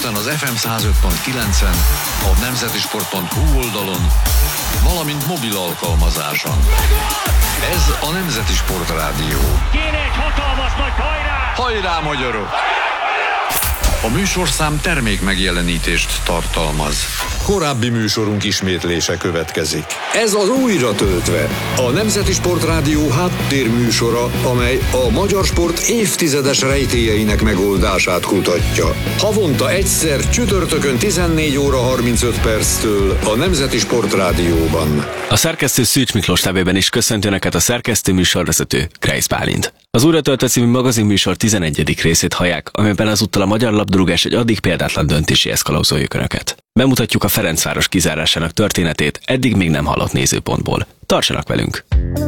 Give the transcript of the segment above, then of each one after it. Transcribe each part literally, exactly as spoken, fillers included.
Budapesten az ef em száz öt pont kilencen, a nemzeti sport pont hu oldalon, valamint mobil alkalmazáson. Ez a Nemzeti Sport Rádió. Kéne egy hatalmas nagy hajrá! Hajrá, magyarok! A műsorszám termék megjelenítést tartalmaz. Korábbi műsorunk ismétlése következik. Ez az Újra töltve, a Nemzeti Sport Rádió háttérműsora, amely a magyar sport évtizedes rejtélyeinek megoldását kutatja. Havonta egyszer csütörtökön tizennégy óra harmincöt perctől a Nemzeti Sport Rádióban. A szerkesztő Szűcs Miklós nevében is köszönti Önöket a szerkesztő műsorvezető Kreisz Bálint. Az Újra töltve című magazinműsor tizenegyedik részét hallják, amiben ezúttal a magyar labdarúgás egy addig példátlan döntéséhez kalauzoljuk Önöket. Bemutatjuk a Ferencváros kizárásának történetét eddig még nem hallott nézőpontból. Tartsanak velünk!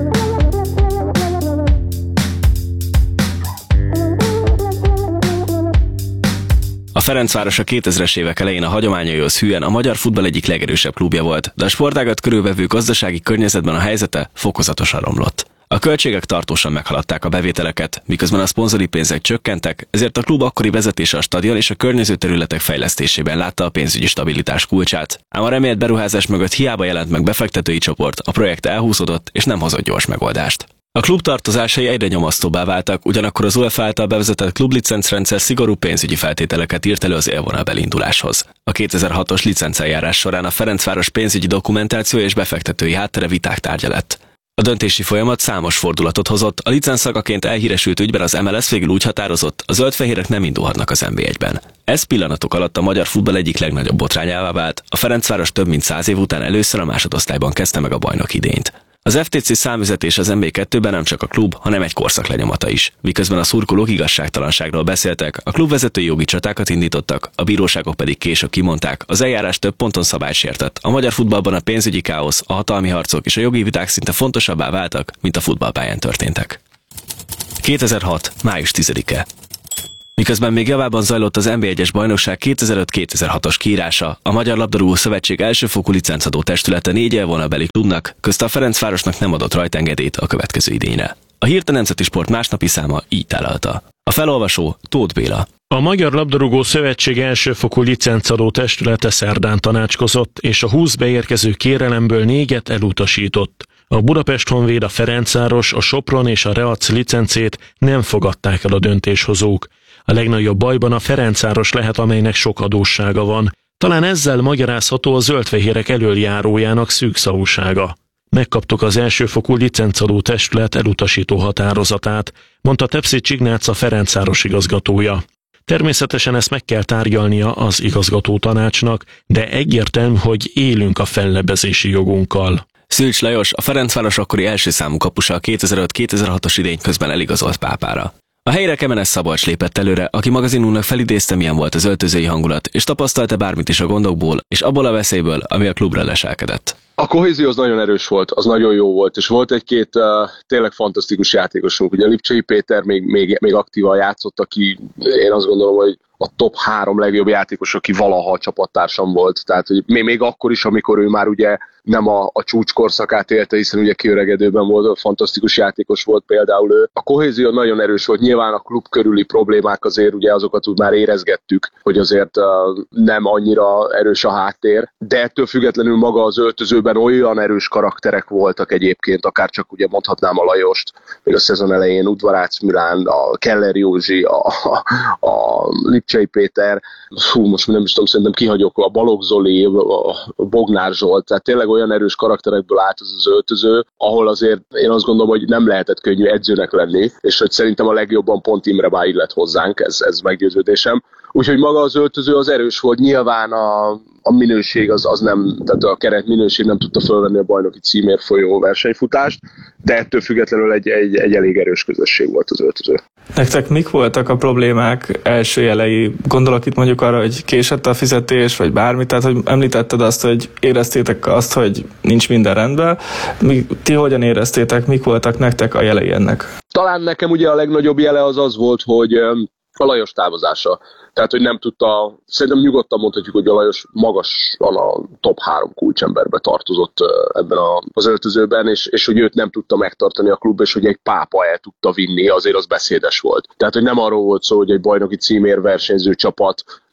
A Ferencváros a kétezres évek elején a hagyományaihoz hűen a magyar futball egyik legerősebb klubja volt, de a sportágat körülvevő gazdasági környezetben a helyzete fokozatosan romlott. A költségek tartósan meghaladták a bevételeket, miközben a szponzori pénzek csökkentek, ezért a klub akkori vezetése a stadion és a környező területek fejlesztésében látta a pénzügyi stabilitás kulcsát. Ám a remélt beruházás mögött hiába jelent meg befektetői csoport, a projekt elhúzódott és nem hozott gyors megoldást. A klub tartozásai egyre nyomasztóbbá váltak, ugyanakkor az UEFA által bevezetett klublicencrendszer szigorú pénzügyi feltételeket írt elő az élvonalbeli induláshoz. A kétezer-hatos licenceljárás során a Ferencváros pénzügyi dokumentáció és befektetői háttere viták tárgya lett. A döntési folyamat számos fordulatot hozott, a licenszagaként elhíresült ügyben az em el es végül úgy határozott, a zöldfehérek nem indulhatnak az en bé egyben. Ez pillanatok alatt a magyar futball egyik legnagyobb botrányává vált, a Ferencváros több mint száz év után először a másodosztályban kezdte meg a bajnok idényt. Az ef té cé számüzetés az en bé kettőben nem csak a klub, hanem egy korszak lenyomata is. Miközben a szurkolók igazságtalanságról beszéltek, a klubvezetői jogi csatákat indítottak, a bíróságok pedig később kimondták, az eljárás több ponton szabálysértett. A magyar futballban a pénzügyi káosz, a hatalmi harcok és a jogi viták szinte fontosabbá váltak, mint a futballpályán történtek. kétezer-hat. május tizedike. Miközben még javában zajlott az en bé egyes bajnokság kétezer-öt-kétezer-hatos kiírása, a Magyar Labdarúgó Szövetség elsőfokú licencadó testülete négy élvonalbeli klubnak, közte a Ferencvárosnak nem adott rajtengedélyt a következő idényre. A Hírt a Nemzeti Sport másnapi száma így tálalta. A felolvasó Tóth Béla. A Magyar Labdarúgó Szövetség elsőfokú licencadó testülete szerdán tanácskozott, és a húsz beérkező kérelemből négyet elutasított. A Budapest Honvéd, a Ferencváros, a Sopron és a Reac licencét nem fogadták el a döntéshozók. A legnagyobb bajban a Ferencváros lehet, amelynek sok adóssága van. Talán ezzel magyarázható a zöldfehérek elöljárójának szűkszavúsága. Megkaptuk az elsőfokú licencadó testület elutasító határozatát, mondta Tepsics Ignác, a Ferencváros igazgatója. Természetesen ezt meg kell tárgyalnia az igazgató tanácsnak, de egyértelmű, hogy élünk a fellebbezési jogunkkal. Szűcs Lajos, a Ferencváros akkori első számú kapusa a kétezer-öt-kétezer-hatos idény közben eligazolt Pápára. A helyre Kemenes Szabolcs lépett előre, aki magazinunknak felidézte, milyen volt az öltözői hangulat, és tapasztalta bármit is a gondokból, és abból a veszélyből, ami a klubra leselkedett. A kohézió az nagyon erős volt, az nagyon jó volt, és volt egy-két uh, tényleg fantasztikus játékosunk. Ugye Lipcsei Péter még, még, még aktívan játszott, aki én azt gondolom, hogy a top három legjobb játékos, aki valaha a csapattársam volt. Tehát hogy még, még akkor is, amikor ő már ugye nem a, a csúcskorszakát élte, hiszen ugye kiöregedőben volt, fantasztikus játékos volt például ő. A kohézió nagyon erős volt, nyilván a klub körüli problémák azért ugye azokat úgy már érezgettük, hogy azért uh, nem annyira erős a háttér, de ettől függetlenül maga az öltözőben olyan erős karakterek voltak egyébként, akár csak ugye mondhatnám a Lajost, még a szezon elején Udvarác Milán, a Keller Józsi, a, a, a Lipcsei Péter, hú, most nem is tudom, szerintem kihagyok, a Balogh Zoli, a Bognár Zsolt, tehát tényleg olyan erős karakterekből állt az az öltöző, ahol azért én azt gondolom, hogy nem lehetett könnyű edzőnek lenni, és hogy szerintem a legjobban pont Imre Bá illet hozzánk, ez, ez meggyőződésem. Úgyhogy maga az öltöző az erős volt, nyilván a, a minőség az, az nem, tehát a keret minőség nem tudta fölvenni a bajnoki címért folyó versenyfutást, de ettől függetlenül egy, egy, egy elég erős közösség volt az öltöző. Nektek mik voltak a problémák első jelei? Gondolok itt mondjuk arra, hogy késett a fizetés, vagy bármi, tehát hogy említetted azt, hogy éreztétek azt, hogy nincs minden rendben. Mi, ti hogyan éreztétek, mik voltak nektek a jelei ennek? Talán nekem ugye a legnagyobb jele az az volt, hogy a Lajos távozása. Tehát, hogy nem tudta, szerintem nyugodtan mondhatjuk, hogy a Lajos magasan a top három kulcsemberbe tartozott ebben a, az öltözőben, és, és hogy őt nem tudta megtartani a klub, és hogy egy pápa el tudta vinni, azért az beszédes volt. Tehát, hogy nem arról volt szó, hogy egy bajnoki címért versenyző csapat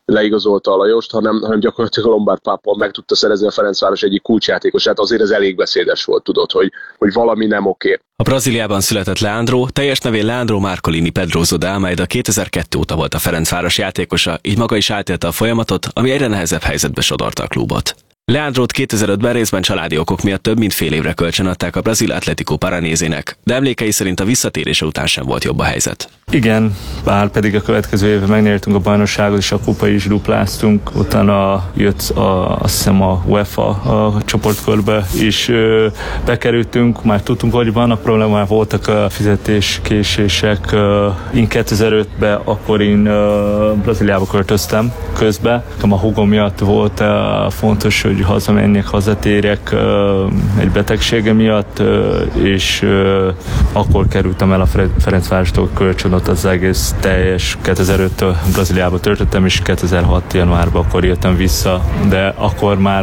leigazolta a Lajost, hanem, hanem gyakorlatilag a Lombard páppal meg tudta szerezni a Ferencváros egyik kulcsjátékosát, azért ez elég beszédes volt, tudod, hogy, hogy valami nem oké. A Brazíliában született Leandro, teljes nevén Leandro Marcolini Pedroso de Almeida kétezer-kettő óta volt a Ferencváros játékosa, így maga is átélte a folyamatot, ami egyre nehezebb helyzetbe sodorta a klubot. Leandrót kétezer-ötben részben családi okok miatt több mint fél évre kölcsönadták a brazil Atlético Paranésének, de emlékei szerint a visszatérése után sem volt jobb a helyzet. Igen, bár pedig a következő évben megnyertünk a bajnokságot, és a kupa is dupláztunk, utána jött a, azt hiszem a UEFA a csoportkörbe is ö, bekerültünk, már tudtunk, hogy vannak problémák, voltak a fizetéskésések. Ö, én kétezer-ötben akkor én ö, Brazíliába költöztem közben, a húgom miatt volt ö, fontos, hogy hazamenjek, hazatérjek ö, egy betegsége miatt, ö, és ö, akkor kerültem el a Ferencvárostól kölcsön. Ott az egész teljes kétezer-öttől Brazíliába töltöttem, és kétezer-hat januárban akkor jöttem vissza, de akkor már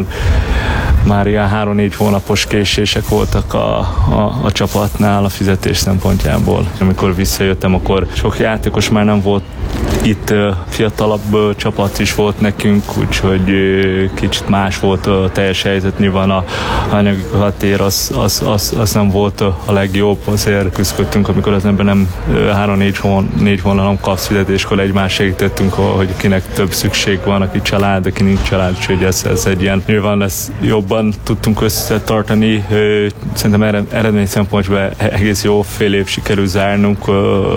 már ilyen három-négy hónapos késések voltak a, a, a csapatnál a fizetés szempontjából. Amikor visszajöttem, akkor sok játékos már nem volt itt, fiatalabb csapat is volt nekünk, úgyhogy kicsit más volt a teljes helyzet. Nyilván a anyagi hatér az, az, az, az nem volt a legjobb, azért küzdöttünk, amikor az ember nem három-négy hónapon nem kapsz fizetéskor egymást segítettünk, hogy kinek több szükség van, aki család, aki nincs család, úgyhogy ez, ez egy ilyen, nyilván lesz jobban tudtunk összetartani, szerintem eredmény szempontból egész jó fél év sikerül zárnunk,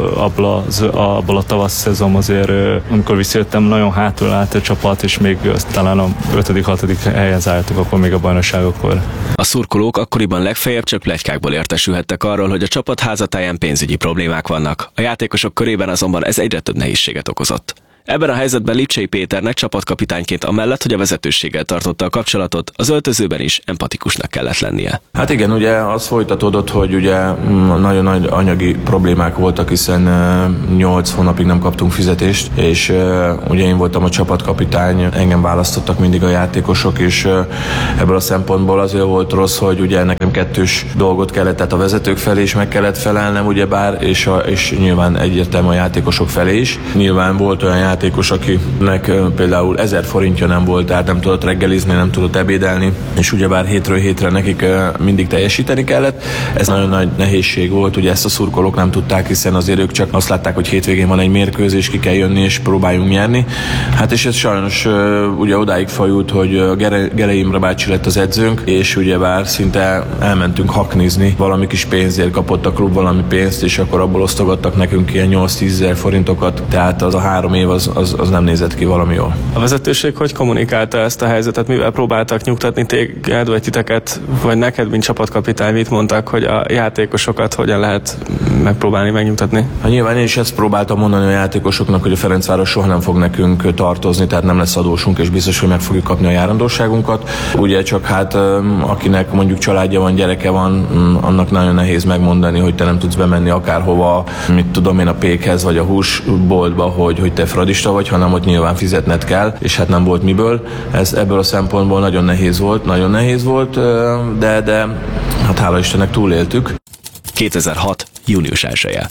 abból a tavasz szezon azért, amikor visszajöttem, nagyon hátul állt a csapat, és még talán a ötödik-hatodik helyen zártuk akkor még a bajnokságokkor. A szurkolók akkoriban legfeljebb csak pletykákból értesülhettek arról, hogy a csapat házatáján pénzügyi problémák vannak. A játékosok körében azonban ez egyre több nehézséget okozott. Ebben a helyzetben Lipcsei Péternek csapatkapitányként amellett, hogy a vezetőséggel tartotta a kapcsolatot, az öltözőben is empatikusnak kellett lennie. Hát igen, ugye az folytatódott, hogy ugye nagyon nagy anyagi problémák voltak, hiszen nyolc hónapig nem kaptunk fizetést, és ugye én voltam a csapatkapitány, engem választottak mindig a játékosok, és ebből a szempontból azért volt rossz, hogy ugye nekem kettős dolgot kellett, tehát a vezetők felé is meg kellett felelnem, ugyebár, és, a, és nyilván egyértelmű a játékosok felé is. Nyilván volt olyan játékos, játékos, akinek például ezer forintja nem volt, tehát nem tudott reggelizni, nem tudott ebédelni, és ugyebár hétről hétre nekik mindig teljesíteni kellett. Ez nagyon nagy nehézség volt, ugye ezt a szurkolók nem tudták, hiszen azért ők csak azt látták, hogy hétvégén van egy mérkőzés, ki kell jönni és próbáljunk nyerni. Hát és ez sajnos ugye odáig fajult, hogy Gere, Gere Imre bácsi lett az edzőnk, és ugyebár szinte elmentünk haknizni, valami kis pénzért kapott a klub valami pénzt, és akkor abból osztogattak nekünk ilyen nyolc-tízezer forintokat, tehát az a három év az Az, az nem nézett ki valami jól. A vezetőség hogy kommunikálta ezt a helyzetet? Mivel próbáltak nyugtatni téged, vagy titeket, vagy neked, mint csapatkapitány, mit mondtak, hogy a játékosokat hogyan lehet megpróbálni megnyugtatni? Hát nyilván én is ezt próbáltam mondani a játékosoknak, hogy a Ferencváros soha nem fog nekünk tartozni, tehát nem lesz adósunk, és biztos, hogy meg fogjuk kapni a járandóságunkat. Ugye csak hát akinek mondjuk családja van, gyereke van, annak nagyon nehéz megmondani, hogy te nem tudsz bemenni akárhova, mit tudom én, a Pékhez, vagy a húsboltba, hogy, hogy te fradista vagy, hanem hogy nyilván fizetned kell, és hát nem volt miből. Ez ebből a szempontból nagyon nehéz volt, nagyon nehéz volt, de, de hát hála Istennek túléltük. kétezer-hat. június elseje.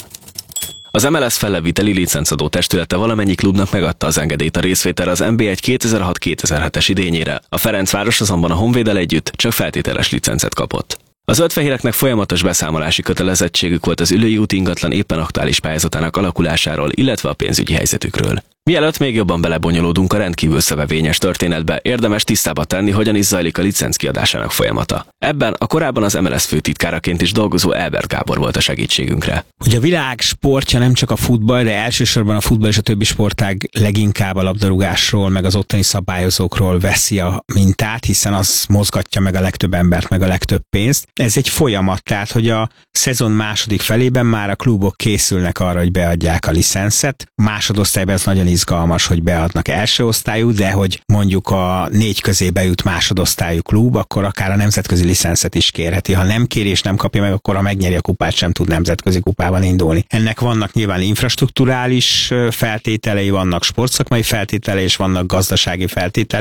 Az em el es felleviteli licencadó testülete valamennyi klubnak megadta az engedélyt a részvételre az en bé egy kétezer-hat kétezer-hetes idényére. A Ferencváros azonban a Honvéddel együtt csak feltételes licencet kapott. Az zöldfehéreknek folyamatos beszámolási kötelezettségük volt az Üllői út ingatlan éppen aktuális pályázatának alakulásáról, illetve a pénzügyi helyzetükről. Mielőtt még jobban belebonyolódunk a rendkívül szövevényes történetbe, érdemes tisztába tenni, hogyan is zajlik a licenc kiadásának folyamata. Ebben a korábban az em el es főtitkáraként is dolgozó Elbert Gábor volt a segítségünkre. Ugye a világ sportja nem csak a futball, de elsősorban a futball és a többi sportág leginkább a labdarúgásról, meg az ottani szabályozókról veszi a mintát, hiszen az mozgatja meg a legtöbb embert, meg a legtöbb pénzt. Ez egy folyamat, tehát hogy a szezon második felében már a klubok készülnek arra, hogy beadják a licenszet. Másodosztályban ez nagyon izgalmas, hogy beadnak első osztályú, de hogy mondjuk a négy közé bejut másodosztályú klub, akkor akár a nemzetközi licenszet is kérheti. Ha nem kér és nem kapja meg, akkor ha megnyeri a kupát, sem tud nemzetközi kupában indulni. Ennek vannak nyilván infrastrukturális feltételei, vannak sportszakmai feltételei, és vannak gazdasági feltételei.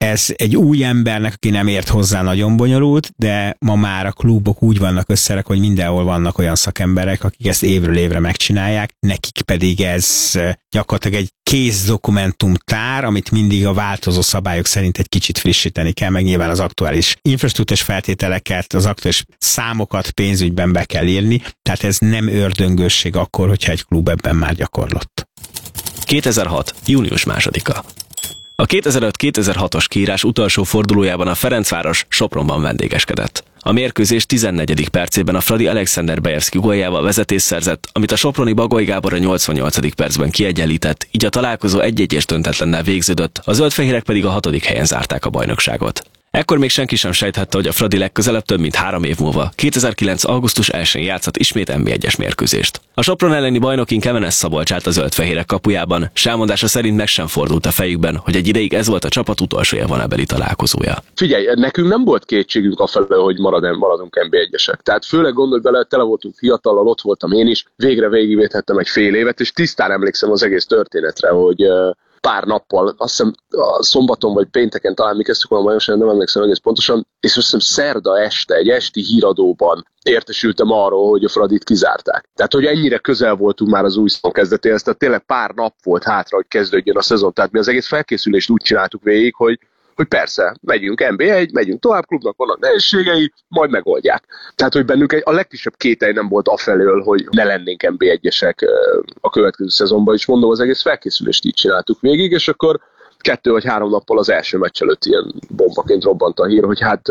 ez egy új embernek, aki nem ért hozzá, nagyon bonyolult, de ma már a klubok úgy vannak összerak, hogy mindenhol vannak olyan szakemberek, akik ezt évről évre megcsinálják, nekik pedig ez gyakorlatilag egy kész dokumentumtár, amit mindig a változó szabályok szerint egy kicsit frissíteni kell, meg nyilván az aktuális infrastruktúrás feltételeket, az aktuális számokat pénzügyben be kell írni, tehát ez nem ördöngősség akkor, hogyha egy klub ebben már gyakorlott. kétezer-hat. június másodika. A kétezer-öt-kétezer-hatos kiírás utolsó fordulójában a Ferencváros Sopronban vendégeskedett. A mérkőzés tizennegyedik percében a Fradi Alexander Bejevszky góljával vezetést szerzett, amit a soproni Bagoly Gábor a nyolcvannyolcadik percben kiegyenlített, így a találkozó egy-egy és döntetlennel végződött, a zöldfehérek pedig a hatodik helyen zárták a bajnokságot. Ekkor még senki sem sejthette, hogy a Fradi legközelebb több mint három év múlva, kétezer-kilenc. augusztus elsején játszott ismét en bé egyes mérkőzést. A Sopron elleni bajnokin Kemenes Szabolcs állt a zöldfehérek kapujában, s elmondása szerint meg sem fordult a fejükben, hogy egy ideig ez volt a csapat utolsó élvonabeli találkozója. Figyelj, nekünk nem volt kétségünk afelől, hogy marad, maradunk en bé egyesek. Tehát főleg gondolj bele, tele voltunk fiatallal, ott voltam én is, végre végigvédhettem egy fél évet, és tisztán emlékszem az egész történetre, hogy pár nappal, azt hiszem a szombaton vagy pénteken talán mi kezdtük volna bajnokságot, nem emlékszem egész pontosan, és azt hiszem szerda este, egy esti híradóban értesültem arról, hogy a Fradit kizárták. Tehát, hogy ennyire közel voltunk már az új szezon kezdetéhez, tehát tényleg pár nap volt hátra, hogy kezdődjön a szezon. Tehát mi az egész felkészülést úgy csináltuk végig, hogy hogy persze, megyünk en bé egy, megyünk tovább, klubnak vannak nehézségei, majd megoldják. Tehát, hogy bennünk egy, a legkisebb kételj nem volt afelől, hogy ne lennénk en bé egyesek a következő szezonban, és mondom, az egész felkészülést így csináltuk végig, és akkor kettő vagy három nappal az első meccs előtt ilyen bombaként robbant a hír, hogy hát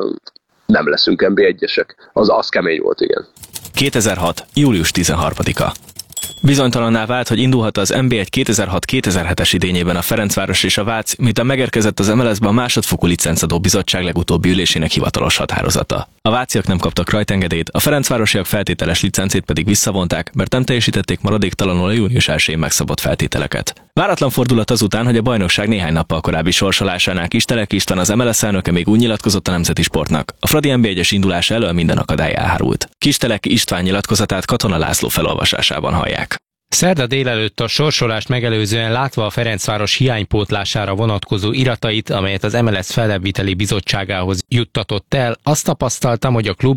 nem leszünk en bé egyesek. Az, az kemény volt, igen. kétezer-hat. július tizenharmadika. Bizonytalanná vált, hogy indulhat az en bé egy kétezer-hat-kétezer-hetes idényében a Ferencváros és a Vác, miután megérkezett az em el es-ben a másodfokú licencadó bizottság legutóbbi ülésének hivatalos határozata. A váciak nem kaptak rajtengedélyt, a ferencvárosiak feltételes licencét pedig visszavonták, mert nem teljesítették maradéktalanul a június elsején megszabott feltételeket. Váratlan fordulat azután, hogy a bajnokság néhány nappal korábbi sorsolásánál Kistelek István, az em el es elnöke még úgy nyilatkozott a Nemzeti Sportnak: a Fradi en bé egyes indulása elől minden akadály elhárult. Kistelek István nyilatkozatát Katona László felolvasásában hallják. Szerda délelőtt a sorsolást megelőzően látva a Ferencváros hiánypótlására vonatkozó iratait, amelyet az em el es fellebbviteli bizottságához juttatott el, azt tapasztaltam, hogy a klub